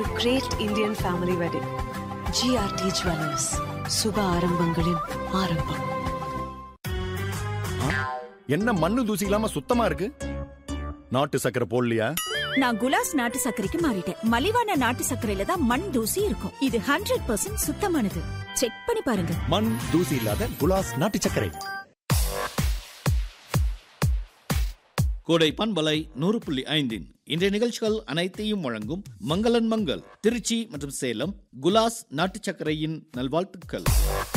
ஒரு great Indian family wedding. GRT jewellers, சுப ஆரம்பங்களின் ஆரம்பம். என்ன மண்ணு தூசி இல்லாம சுத்தமா இருக்கு? நாட்டு சக்கரை போடலையா? நான் குலாஸ் நாட்டு சர்க்கரைக்கு மாறிட்டேன். மலிவான நாட்டு சர்க்கரையில தான் மண் தூசி இருக்கும். இது 100% சுத்தமானது. செக் பண்ணி பாருங்க. மண் தூசி இல்லாத குலாஸ் நாட்டு சர்க்கரை. கோடை பண்பலை 100.5 இன்றைய நிகழ்ச்சிகள் அனைத்தையும் வழங்கும் மங்களன் மங்கள் திருச்சி மற்றும் சேலம் குலாஸ் நாட்டு சர்க்கரையின் நல்வாழ்த்துக்கள்.